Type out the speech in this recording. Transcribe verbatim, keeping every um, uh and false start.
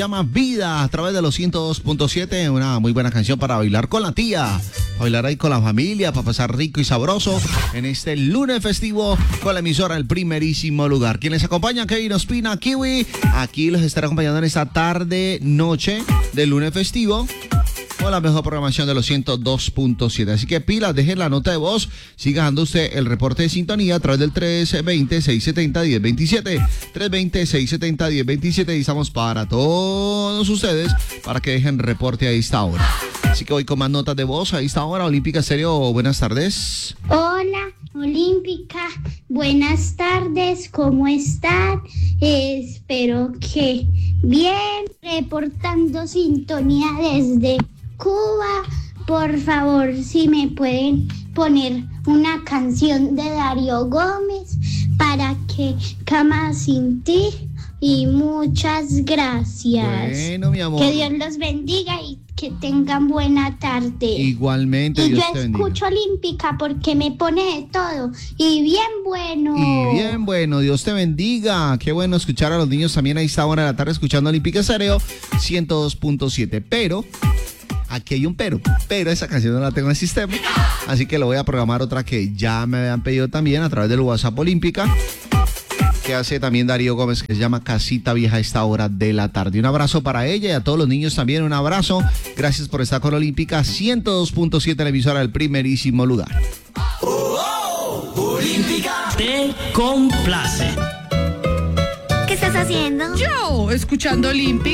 llama Vida a través de los ciento dos punto siete, una muy buena canción para bailar con la tía, para bailar ahí con la familia, para pasar rico y sabroso en este lunes festivo con la emisora El Primerísimo Lugar. Quien les acompaña, Kevin Ospina, Kiwi, aquí los estará acompañando en esta tarde, noche del lunes festivo, con la mejor programación de los ciento dos punto siete. Así que pilas, dejen la nota de voz, siga dando usted el reporte de sintonía a través del tres veinte, seiscientos setenta, diez veintisiete. tres veinte, seiscientos setenta, diez veintisiete y estamos para todos ustedes para que dejen reporte a esta hora. Así que voy con más notas de voz a esta hora. Olímpica Estéreo, buenas tardes. Hola, Olímpica, buenas tardes, ¿cómo están? Eh, espero que bien, reportando sintonía desde Cuba. Por favor, si me pueden poner una canción de Darío Gómez para que Cama Sin Ti, y muchas gracias. Bueno, mi amor. Que Dios los bendiga y que tengan buena tarde. Igualmente, y Dios yo te bendiga. escucho Olímpica porque me pone de todo y bien bueno. Y bien bueno, Dios te bendiga. Qué bueno escuchar a los niños también a esta hora de la tarde escuchando Olímpica Estéreo ciento dos punto siete. Pero aquí hay un pero, pero esa canción no la tengo en el sistema, así que lo voy a programar otra que ya me habían pedido también a través del WhatsApp Olímpica, que hace también Darío Gómez, que se llama Casita Vieja a esta hora de la tarde. Un abrazo para ella y a todos los niños también, un abrazo. Gracias por estar con Olímpica ciento dos punto siete, la emisora del Primerísimo Lugar. Oh, oh, Olímpica te complace. ¿Qué estás haciendo? Yo, escuchando Olímpica.